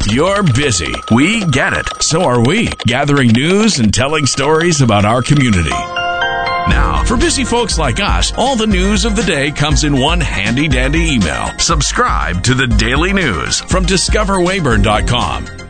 You're busy. We get it. So are we, gathering news and telling stories about our community. Now, for busy folks like us, all the news of the day comes in one handy-dandy email. Subscribe to the Daily News from DiscoverWeyburn.com.